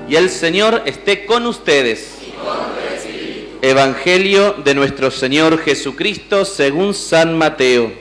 Y el Señor esté con ustedes. Evangelio de nuestro Señor Jesucristo según San Mateo.